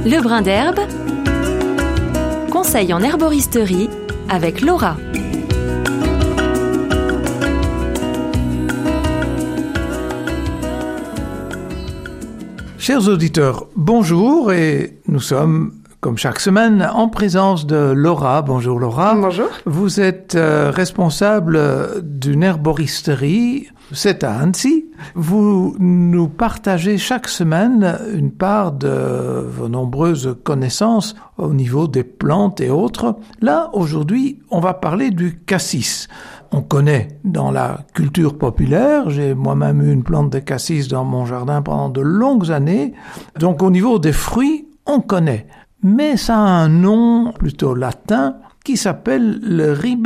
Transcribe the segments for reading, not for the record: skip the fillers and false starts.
Le brin d'herbe, conseil en herboristerie avec Laura. Chers auditeurs, bonjour et nous sommes, comme chaque semaine, en présence de Laura. Bonjour Laura. Bonjour. Vous êtes responsable d'une herboristerie, c'est à Annecy. Vous nous partagez chaque semaine une part de vos nombreuses connaissances au niveau des plantes et autres. Là, aujourd'hui, on va parler du cassis. On connaît dans la culture populaire, j'ai moi-même eu une plante de cassis dans mon jardin pendant de longues années. Donc au niveau des fruits, on connaît. Mais ça a un nom plutôt latin qui s'appelle le ribes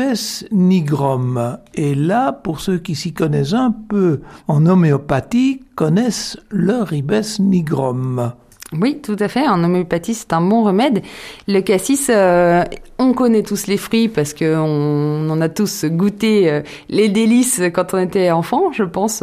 nigrum. Et là, pour ceux qui s'y connaissent un peu en homéopathie, connaissent le ribes nigrum. Oui, tout à fait. En homéopathie, c'est un bon remède. Le cassis, on connaît tous les fruits parce qu'on en a tous goûté les délices quand on était enfant, je pense.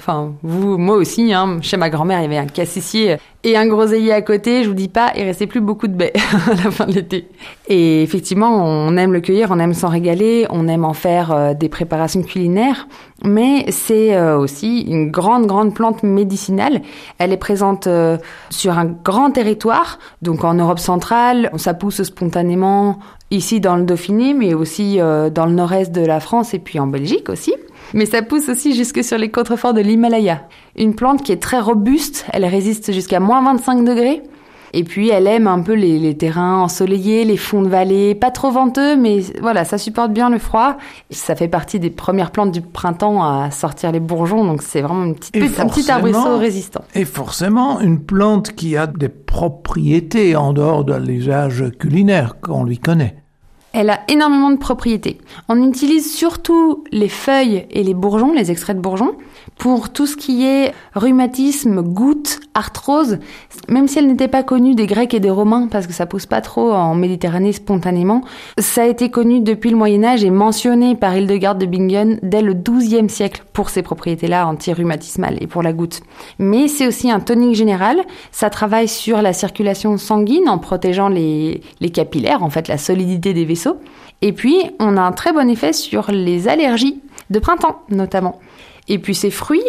Vous, moi aussi. Chez ma grand-mère, il y avait un cassissier et un groseillier à côté. Je vous dis pas, il restait plus beaucoup de baies à la fin de l'été. Et effectivement, on aime le cueillir, on aime s'en régaler, on aime en faire des préparations culinaires. Mais c'est aussi une grande plante médicinale. Elle est présente sur un grand territoire, donc en Europe centrale. Ça pousse spontanément ici dans le Dauphiné, mais aussi dans le nord-est de la France et puis en Belgique aussi. Mais ça pousse aussi jusque sur les contreforts de l'Himalaya. Une plante qui est très robuste, elle résiste jusqu'à moins 25 degrés. Et puis elle aime un peu les terrains ensoleillés, les fonds de vallée, pas trop venteux, mais voilà, ça supporte bien le froid. Ça fait partie des premières plantes du printemps à sortir les bourgeons, donc c'est vraiment un petit arbrisseau résistant. Et forcément, une plante qui a des propriétés en dehors de l'usage culinaire qu'on lui connaît. Elle a énormément de propriétés. On utilise surtout les feuilles et les bourgeons, les extraits de bourgeons, pour tout ce qui est rhumatisme, goutte, arthrose, même si elle n'était pas connue des Grecs et des Romains, parce que ça pousse pas trop en Méditerranée spontanément. Ça a été connu depuis le Moyen-Âge et mentionné par Hildegarde de Bingen dès le XIIe siècle pour ces propriétés-là anti-rhumatismales et pour la goutte. Mais c'est aussi un tonique général. Ça travaille sur la circulation sanguine en protégeant les capillaires, en fait, la solidité des vaisseaux. Et puis, on a un très bon effet sur les allergies de printemps, notamment. Et puis ces fruits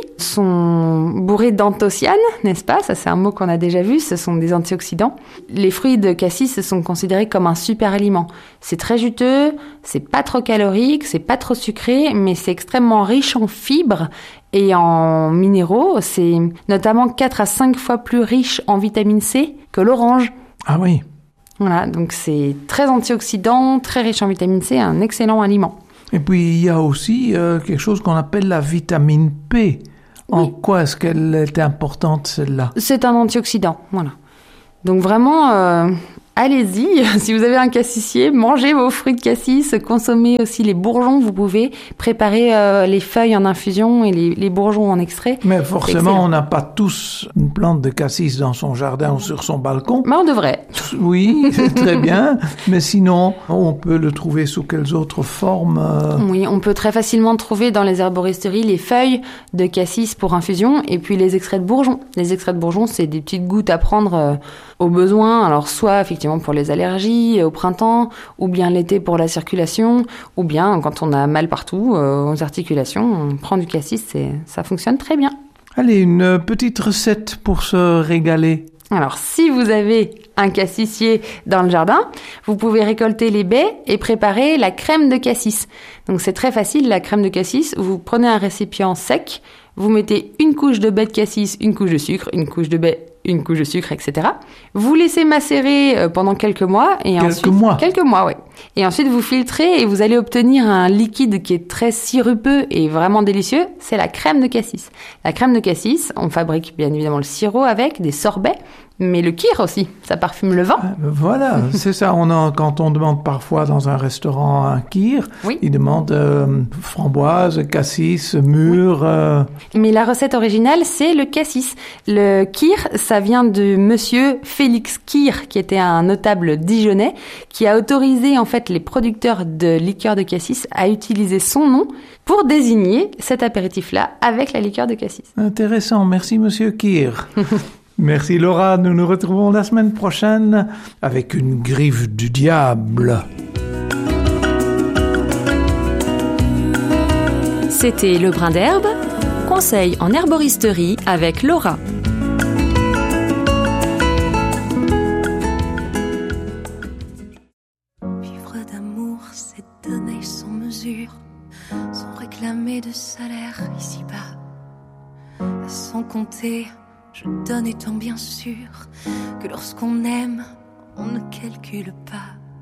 sont bourrés d'anthocyanes, n'est-ce pas? Ça, c'est un mot qu'on a déjà vu, ce sont des antioxydants. Les fruits de cassis sont considérés comme un super aliment. C'est très juteux, c'est pas trop calorique, c'est pas trop sucré, mais c'est extrêmement riche en fibres et en minéraux. C'est notamment 4 à 5 fois plus riche en vitamine C que l'orange. Ah oui. Voilà, donc c'est très antioxydant, très riche en vitamine C, un excellent aliment. Et puis, il y a aussi quelque chose qu'on appelle la vitamine P. En quoi est-ce qu'elle est importante, celle-là? C'est un antioxydant, voilà. Donc vraiment, allez-y, si vous avez un cassissier, mangez vos fruits de cassis, consommez aussi les bourgeons, vous pouvez préparer les feuilles en infusion et les bourgeons en extrait. Mais forcément, on n'a pas tous une plante de cassis dans son jardin ou sur son balcon. Mais on devrait. Oui, c'est très bien, mais sinon, on peut le trouver sous quelles autres formes? Oui, on peut très facilement trouver dans les herboristeries les feuilles de cassis pour infusion et puis les extraits de bourgeons. Les extraits de bourgeons, c'est des petites gouttes à prendre au besoin, alors soit effectivement pour les allergies au printemps, ou bien l'été pour la circulation, ou bien quand on a mal partout aux articulations, on prend du cassis et ça fonctionne très bien. Allez, une petite recette pour se régaler. Alors, si vous avez un cassissier dans le jardin, vous pouvez récolter les baies et préparer la crème de cassis. Donc, c'est très facile, la crème de cassis. Vous prenez un récipient sec, vous mettez une couche de baies de cassis, une couche de sucre, une couche de baies, une couche de sucre, etc. Vous laissez macérer pendant quelques mois. Quelques mois, oui. Et ensuite, vous filtrez et vous allez obtenir un liquide qui est très sirupeux et vraiment délicieux. C'est la crème de cassis. La crème de cassis, on fabrique bien évidemment le sirop avec, des sorbets, mais le kyr aussi, ça parfume le vin. Voilà, c'est ça. Quand on demande parfois dans un restaurant un kyr, ils demandent framboise, cassis, mûre. Oui. Mais la recette originale, c'est le cassis. Le kyr, ça vient de monsieur Félix Kyr, qui était un notable dijonnais, qui a autorisé en fait les producteurs de liqueur de cassis à utiliser son nom pour désigner cet apéritif-là avec la liqueur de cassis. Intéressant, merci monsieur Kyr. Merci Laura, nous nous retrouvons la semaine prochaine avec une griffe du diable. C'était Le Brin d'Herbe, conseil en herboristerie avec Laura. Vivre d'amour, c'est donner sans mesure, sans réclamer de salaire ici-bas. Sans compter, je donne étant bien sûr que lorsqu'on aime, on ne calcule pas.